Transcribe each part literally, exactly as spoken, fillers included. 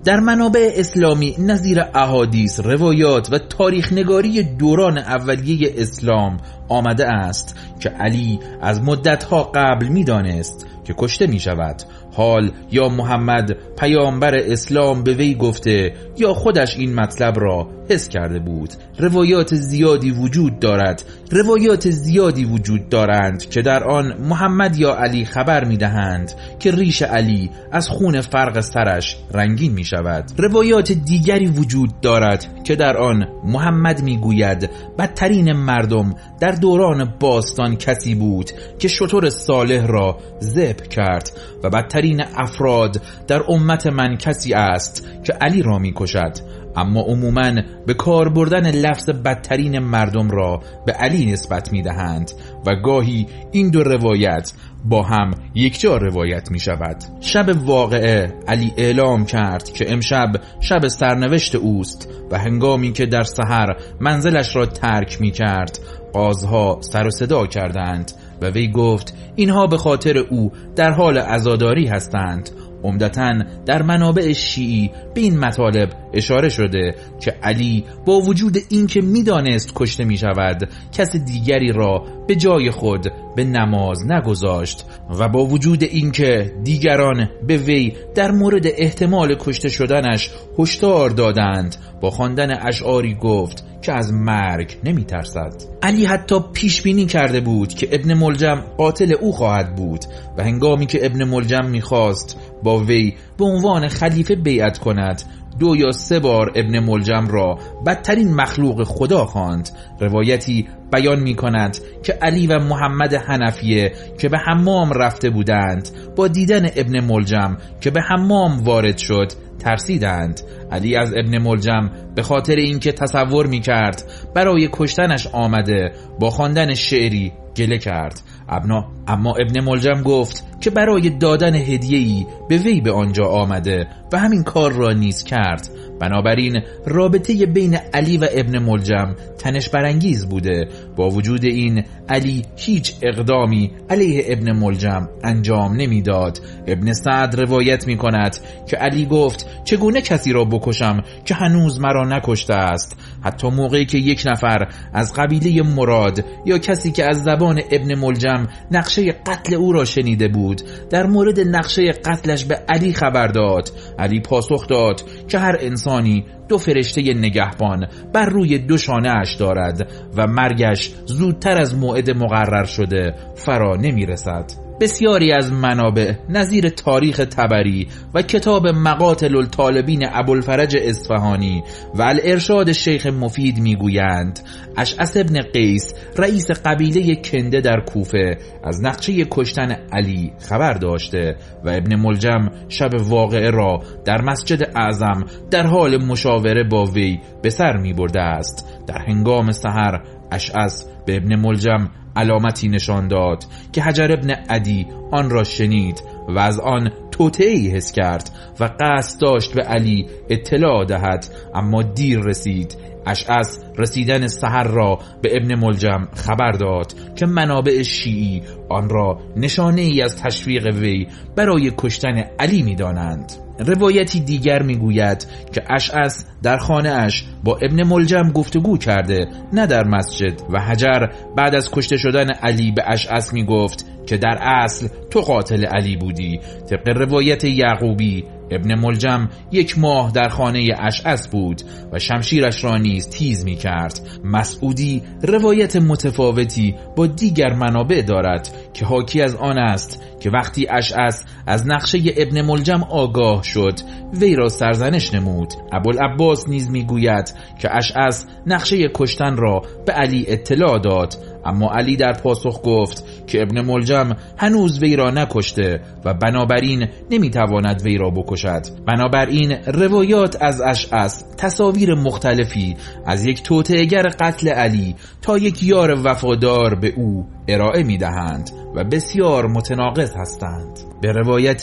در منابع اسلامی نظیر احادیث، روایات و تاریخ نگاری دوران اولیه اسلام آمده است که علی از مدتها قبل می دانست که کشته می شود. حال یا محمد پیامبر اسلام به وی گفته یا خودش این مطلب را حس کرده بود. روایات زیادی وجود دارد روایات زیادی وجود دارند که در آن محمد یا علی خبر می دهند که ریش علی از خون فرق سرش رنگین می شود. روایات دیگری وجود دارد که در آن محمد می گوید بدترین مردم در دوران باستان کسی بود که شتر صالح را ذبح کرد و بدترین افراد در امت من کسی است که علی را می کشد. اما عموماً به کار بردن لفظ بدترین مردم را به علی نسبت می دهند و گاهی این دو روایت با هم یکجا روایت می شود. شب واقعه علی اعلام کرد که امشب شب سرنوشت اوست و هنگامی که در سحر منزلش را ترک می کرد قازها سر و صدا کردند و وی گفت اینها به خاطر او در حال عزاداری هستند. عمدتاً در منابع شیعی به این مطالب اشاره شده که علی با وجود اینکه میدانست کشته می شود کس دیگری را به جای خود به نماز نگذاشت و با وجود اینکه دیگران به وی در مورد احتمال کشته شدنش هشدار دادند با خواندن اشعاری گفت که از مرگ نمی ترسد. علی حتی پیش بینی کرده بود که ابن ملجم قاتل او خواهد بود و هنگامی که ابن ملجم می خواست با وی به عنوان خلیفه بیعت کند دو یا سه بار ابن ملجم را بدترین مخلوق خدا خواند. روایتی بیان می کند که علی و محمد حنفیه که به حمام رفته بودند با دیدن ابن ملجم که به حمام وارد شد ترسیدند. علی از ابن ملجم به خاطر اینکه تصور می کرد برای کشتنش آمده با خواندن شعری گله کرد. ابنا اما ابن ملجم گفت که برای دادن هدیه‌ای به وی به آنجا آمده و همین کار را نیز کرد. بنابراین رابطه بین علی و ابن ملجم تنش برانگیز بوده. با وجود این علی هیچ اقدامی علیه ابن ملجم انجام نمیداد. ابن سعد روایت می کند که علی گفت چگونه کسی را بکشم که هنوز مرا نکشته است. حتی موقعی که یک نفر از قبیله مراد یا کسی که از زبان ابن ملجم نقشه قتل او را شنیده بود در مورد نقشه قتلش به علی خبر داد، علی پاسخ داد که هر انسانی دو فرشته نگهبان بر روی دو شانه اش دارد و مرگش زودتر از موعد مقرر شده فرا نمی رسد. بسیاری از منابع نظیر تاریخ طبری و کتاب مقاتل الطالبین ابوالفرج اصفهانی و الارشاد شیخ مفید میگویند اشعث ابن قیس رئیس قبیله کنده در کوفه از نقشه کشتن علی خبر داشته و ابن ملجم شب واقعه را در مسجد اعظم در حال مشاوره با وی به سر می برده است. در هنگام سحر اشعث به ابن ملجم علامتی نشان داد که حجر ابن عدی آن را شنید و از آن توطئه‌ای حس کرد و قصد داشت به علی اطلاع دهد، اما دیر رسید. اشعث رسیدن سحر را به ابن ملجم خبر داد که منابع شیعی آن را نشانه ای از تشویق وی برای کشتن علی می دانند. روایتی دیگر می گوید که اشعث در خانه اش با ابن ملجم گفتگو کرده، نه در مسجد، و حجر بعد از کشته شدن علی به اشعث می گفت که در اصل تو قاتل علی بودی. طبق روایت یعقوبی ابن ملجم یک ماه در خانه اشعث بود و شمشیرش را نیز تیز می کرد. مسعودی روایت متفاوتی با دیگر منابع دارد که حاکی از آن است که وقتی اشعث از نقشه ابن ملجم آگاه شد وی را سرزنش نمود. ابوالعباس نیز می گوید که اشعث نقشه کشتن را به علی اطلاع داد، اما علی در پاسخ گفت که ابن ملجم هنوز وی را نکشته و بنابراین نمیتواند وی را بکشد. بنابراین روایات از اشعث تصاویر مختلفی از یک توطئه‌گر قتل علی تا یک یار وفادار به او ارائه میدهند و بسیار متناقض هستند. به روایتی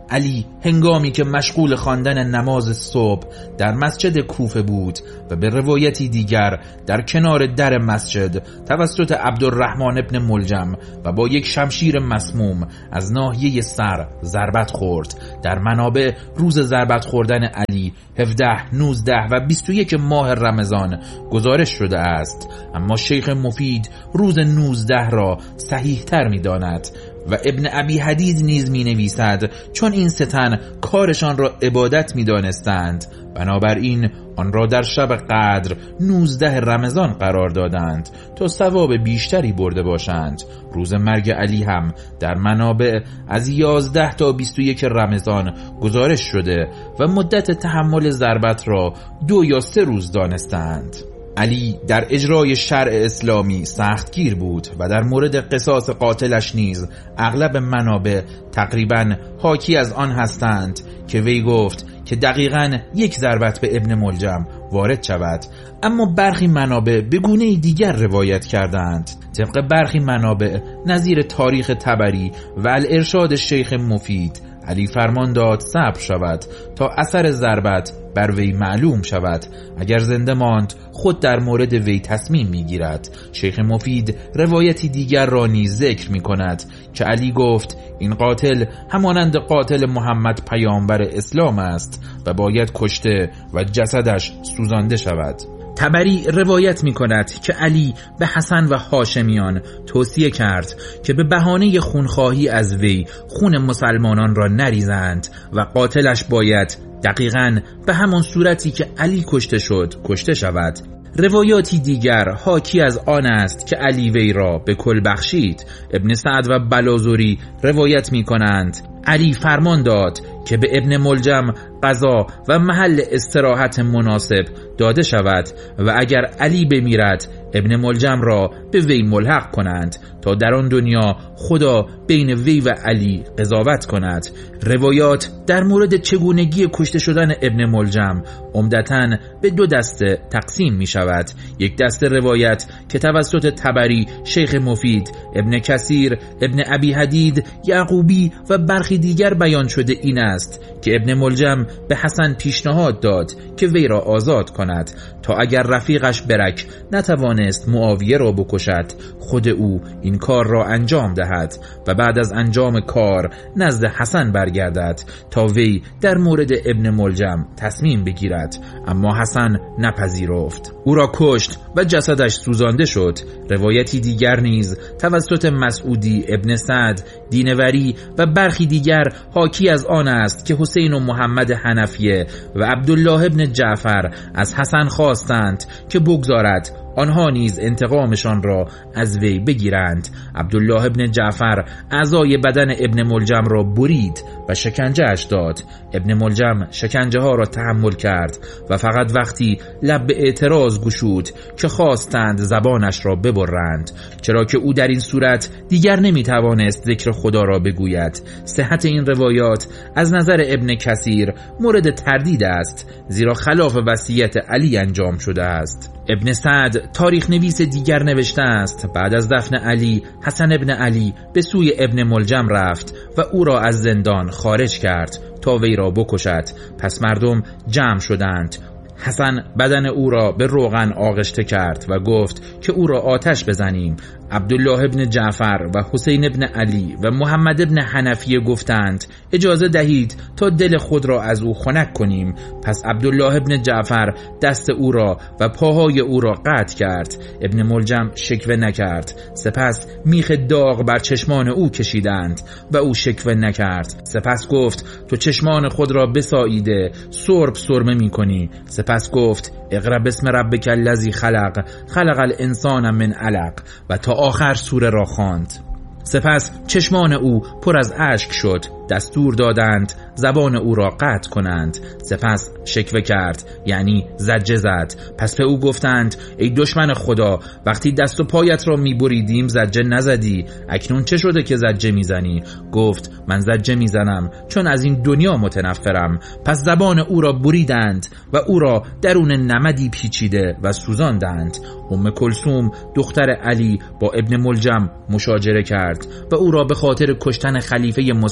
علی هنگامی که مشغول خواندن نماز صبح در مسجد کوفه بود و به روایتی دیگر در کنار در مسجد توسط عبدالرحمن ابن ملجم و با یک شمشیر مسموم از ناحیه سر ضربت خورد. در منابع روز ضربت خوردن علی هفده، نوزده و بیست و یک ماه رمضان گزارش شده است، اما شیخ مفید روز نوزده را صحیح تر می داند و ابن ابی حدید نیز می نویسد چون این ستن کارشان را عبادت می دانستند، بنابراین آن را در شب قدر نوزده رمضان قرار دادند تا ثواب بیشتری برده باشند. روز مرگ علی هم در منابع از یازده تا بیست و یک رمضان گزارش شده و مدت تحمل ضربت را دو یا سه روز دانستند. علی در اجرای شرع اسلامی سختگیر بود و در مورد قصاص قاتلش نیز اغلب منابع تقریباً حاکی از آن هستند که وی گفت که دقیقاً یک ضربت به ابن ملجم وارد شود، اما برخی منابع به گونه دیگر روایت کردند. طبق برخی منابع نظیر تاریخ طبری و الارشاد شیخ مفید، علی فرمان داد صبر شود تا اثر ضربت بر وی معلوم شود، اگر زنده ماند خود در مورد وی تصمیم میگیرد. شیخ مفید روایتی دیگر را نیز ذکر می کند که علی گفت این قاتل همانند قاتل محمد پیامبر اسلام است و باید کشته و جسدش سوزانده شود. طبری روایت می کند که علی به حسن و هاشمیان توصیه کرد که به بهانه خونخواهی از وی خون مسلمانان را نریزند و قاتلش باید دقیقاً به همان صورتی که علی کشته شد کشته شود. روایاتی دیگر حاکی از آن است که علی وی را به کل بخشید. ابن سعد و بلازوری روایت می کنند علی فرمان داد که به ابن ملجم غذا و محل استراحت مناسب داده شود و اگر علی بمیرد ابن ملجم را به وی ملحق کنند تا در آن دنیا خدا بین وی و علی قضاوت کند. روایات در مورد چگونگی کشته شدن ابن ملجم عمدتاً به دو دسته تقسیم می شود. یک دسته روایت که توسط طبری، شیخ مفید، ابن کثیر، ابن ابی حدید، یعقوبی و برخی دیگر بیان شده این است که ابن ملجم به حسن پیشنهاد داد که وی را آزاد کند تا اگر رفیقش برک نتوانست معاویه را بکشد خود او این کار را انجام دهد و بعد از انجام کار نزد حسن برگردد تا وی در مورد ابن ملجم تصمیم بگیرد، اما حسن نپذیرفت. او را کشت و جسدش سوزانده شد. روایتی دیگر نیز توسط مسعودی، ابن سعد، دینوری و برخی دیگر حاکی از آن است که حسین و محمد حنفیه و عبدالله ابن جعفر از حسن خواستند که بگذارد آنها نیز انتقامشان را از وی بگیرند. عبدالله ابن جعفر اعضای بدن ابن ملجم را برید و شکنجه اش داد. ابن ملجم شکنجه ها را تحمل کرد و فقط وقتی لب به اعتراض گشود که خواستند زبانش را ببرند، چرا که او در این صورت دیگر نمیتوانست ذکر خدا را بگوید. صحت این روایات از نظر ابن کثیر مورد تردید است، زیرا خلاف وصیت علی انجام شده است. ابن سعد تاریخ نویس دیگر نوشته است بعد از دفن علی، حسن ابن علی به سوی ابن ملجم رفت و او را از زندان خارج کرد تا وی را بکشد. پس مردم جمع شدند. حسن بدن او را به روغن آغشته کرد و گفت که او را آتش بزنیم. عبدالله ابن جعفر و حسین ابن علی و محمد ابن حنفیه گفتند اجازه دهید تا دل خود را از او خنک کنیم. پس عبدالله ابن جعفر دست او را و پاهای او را قطع کرد. ابن ملجم شکوه نکرد. سپس میخ داغ بر چشمان او کشیدند و او شکوه نکرد. سپس گفت تو چشمان خود را بساییده سرب سرمه می کنی. سپس گفت اقرا بسم ربک الذی خلق خلق الانسان من علق و تا آخر سوره را خواند. سپس چشمان او پر از اشک شد. دستور دادند زبان او را قطع کنند. سپس شکوه کرد، یعنی زجه زد. پس به او گفتند ای دشمن خدا، وقتی دست و پایت را میبریدیم زجه نزدی، اکنون چه شده که زجه میزنی؟ گفت من زجه میزنم چون از این دنیا متنفرم. پس زبان او را بریدند و او را درون نمدی پیچیده و سوزاندند. ام کلثوم دختر علی با ابن ملجم مشاجره کرد و او را به خاطر کشتن خلیفه مسلمین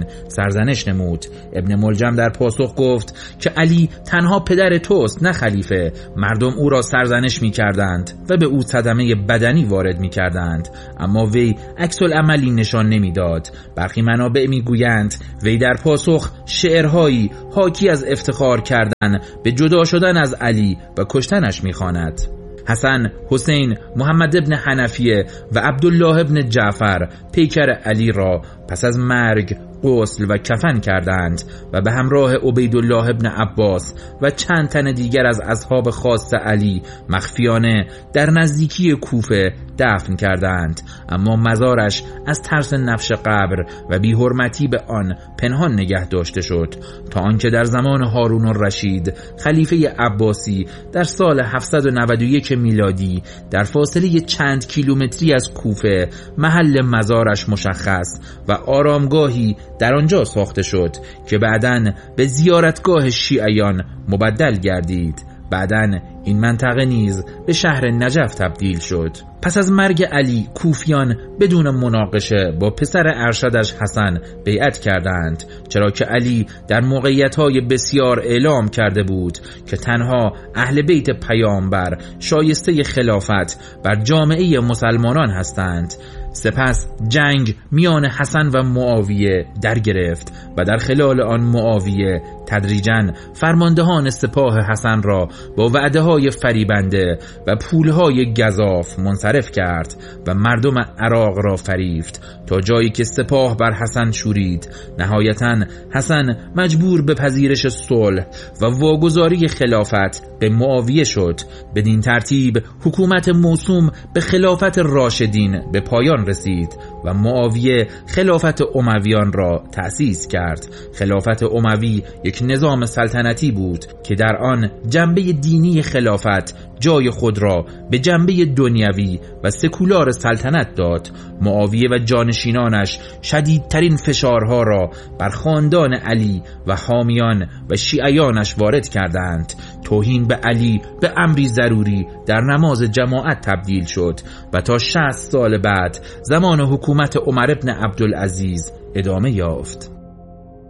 سرزنش نمود. ابن ملجم در پاسخ گفت که علی تنها پدر توست نه خلیفه. مردم او را سرزنش می کردند و به او صدمه بدنی وارد می کردند، اما وی عکس العملی نشان نمی داد. برخی منابع می گویند وی در پاسخ شعرهایی حاکی از افتخار کردن به جدا شدن از علی و کشتنش می خواند. حسن، حسین، محمد ابن حنفیه و عبدالله ابن جعفر پیکر علی را پس از مرگ غسل و کفن کردند و به همراه عبیدالله ابن عباس و چند تن دیگر از اصحاب خاص علی مخفیانه در نزدیکی کوفه دفن کردند، اما مزارش از ترس نفش قبر و بی حرمتی به آن پنهان نگه داشته شد تا آنکه در زمان هارون الرشید خلیفه عباسی در سال هفتصد و نود و یک میلادی در فاصله چند کیلومتری از کوفه محل مزارش مشخص و آرامگاهی در آنجا ساخته شد که بعداً به زیارتگاه شیعیان مبدل گردید. بعداً این منطقه نیز به شهر نجف تبدیل شد. پس از مرگ علی کوفیان بدون مناقشه با پسر ارشدش حسن بیعت کردند، چرا که علی در موقعیت‌های بسیار اعلام کرده بود که تنها اهل بیت پیامبر شایسته خلافت بر جامعه مسلمانان هستند. سپس جنگ میان حسن و معاویه در گرفت و در خلال آن معاویه تدریجاً فرماندهان سپاه حسن را با وعده‌های فریبنده و پولهای گزاف منصرف کرد و مردم عراق را فریفت تا جایی که سپاه بر حسن شورید. نهایتاً حسن مجبور به پذیرش صلح و واگذاری خلافت به معاویه شد. بدین ترتیب حکومت موسوم به خلافت راشدین به پایان رسید و معاویه خلافت امویان را تأسیس کرد. خلافت اموی یک نظام سلطنتی بود که در آن جنبه دینی خلافت جای خود را به جنبه دنیوی و سکولار سلطنت داد. معاویه و جانشینانش شدیدترین فشارها را بر خاندان علی و حامیان و شیعیانش وارد کردند. توهین به علی به امری ضروری در نماز جماعت تبدیل شد و تا شصت سال بعد زمان حکومت عمر ابن عبدالعزیز ادامه یافت.